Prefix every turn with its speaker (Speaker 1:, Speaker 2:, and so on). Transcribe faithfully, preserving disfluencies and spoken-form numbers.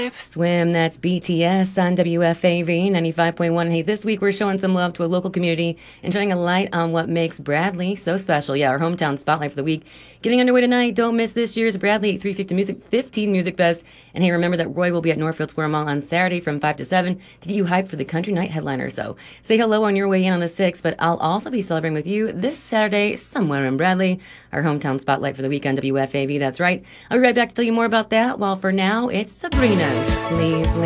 Speaker 1: Swim, that's B T S on W F A V ninety-five point one. Hey, this week we're showing some love to a local community and shining a light on what makes Bradley so special. Yeah, our hometown spotlight for the week. Getting underway tonight. Don't miss this year's Bradley three fifty Music fifteen Music Fest. And hey, remember that Roy will be at Northfield Square Mall on Saturday from five to seven to get you hyped for the Country Night headliner. So say hello on your way in on the sixth, but I'll also be celebrating with you this Saturday somewhere in Bradley, our hometown spotlight for the week on W F A V. That's right. I'll be right back to tell you more about that. While for now, it's Sabrina's Please, Please.